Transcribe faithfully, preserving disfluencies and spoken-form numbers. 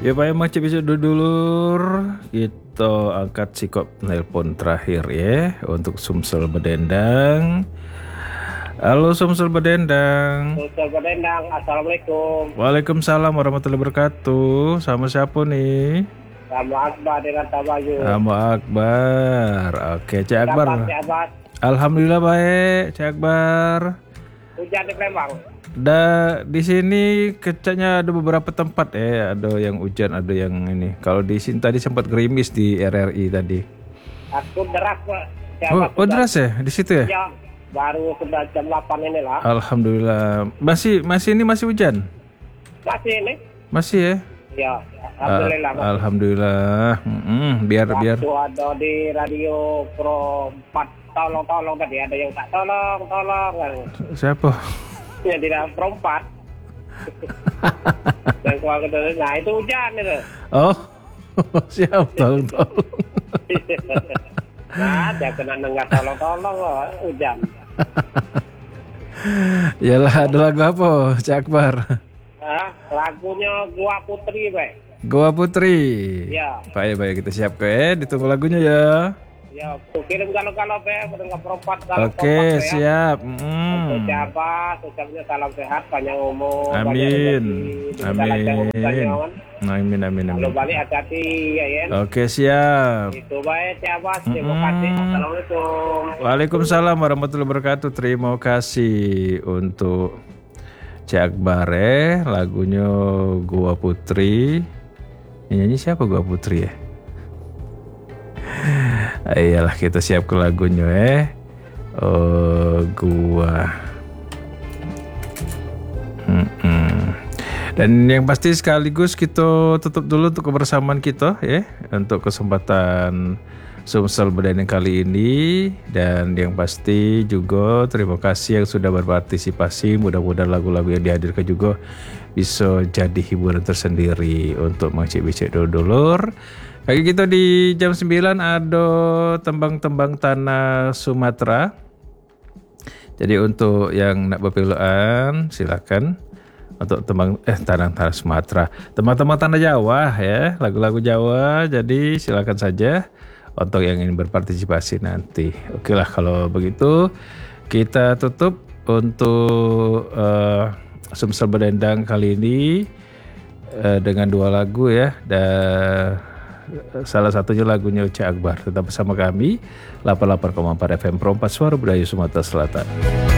Ya Pak Emang bisa dulur kita angkat sikop nelpon terakhir ya untuk Sumsel Bedendang. Halo Sumsel Bedendang. Sumsel Bedendang, assalamualaikum. Waalaikumsalam warahmatullahi wabarakatuh. Sama siapa nih? Sama Akbar dengan Tabayu. Sama Akbar. Oke, Cik Akbar. Akbar. Alhamdulillah baik, Cik Akbar. Hujan di Palembang. Da di sini kecaknya ada beberapa tempat ya, ada yang hujan, ada yang ini. Kalau di sini tadi sempat gerimis di R R I tadi. Aku deras Pak. Oh, oh deras ya di situ ya? Ya, baru sudah jam delapan ini lah. Alhamdulillah. Masih masih ini masih hujan? Masih ini? Masih ya? Ya, alhamdulillah. Al Alhamdulillah. Mm-hmm. Biar Waktu biar. ada di radio Pro empat tolong-tolong tadi ada yang tak tolong, tolong. Siapa? Ya di dalam Pro empat. Dan keluarga dari, nah itu hujan itu. Oh, siap tolong-tolong. Nah, dia kena nenggak tolong-tolong loh, hujan. Yalah, ada lagu apa, Cak Akbar? Ah, lagunya Gua Putri, Pak. Gua Putri. Ya. Baik, baik kita siap ke, eh, ditunggu lagunya ya. Ya, aku kirim kalau-kalau Pak, udah nggak perempat kalau Oke, kompak, siap. Ya. Mm. Untuk siapa, ucapnya salam sehat, panjang umur, Amin. banyak rezeki, Amin. Amin, amin, amin. Kalau balik hati-hati ya, ya. Oke, siap. Itu baik, siapa? Terima kasih. Assalamualaikum. Waalaikumsalam warahmatullahi wabarakatuh. Terima kasih untuk Cik Akbar eh, lagunya Gua Putri. Yang nyanyi siapa Gua Putri ya? Iyalah kita siap ke lagunya eh. Oh, Gua. Mm-mm. Dan yang pasti sekaligus kita tutup dulu untuk kebersamaan kita ya, untuk kesempatan Sumsel Bedendang kali ini. Dan yang pasti juga terima kasih yang sudah berpartisipasi. Mudah-mudahan lagu-lagu yang dihadirkan juga bisa jadi hiburan tersendiri untuk mengcik-cik dulur. Bagi kita di jam sembilan ada tembang-tembang tanah Sumatera. Jadi untuk yang nak berpiluan silakan. Untuk tembang eh tanah tanah Sumatera, tembang-tembang tanah Jawa ya, lagu-lagu Jawa. Jadi silakan saja untuk yang ingin berpartisipasi nanti. Oke lah kalau begitu kita tutup untuk uh, Sumsel Bedendang kali ini uh, dengan dua lagu ya. Dan salah satunya lagunya Cik Akbar. Tetap bersama kami delapan puluh delapan koma empat F M Pro empat Suara Budaya Sumatera Selatan.